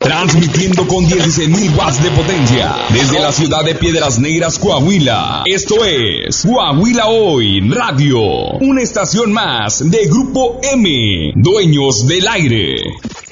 Transmitiendo con 16.000 watts de potencia desde la ciudad de Piedras Negras, Coahuila. Esto es Coahuila Hoy Radio, una estación más de Grupo M, dueños del aire.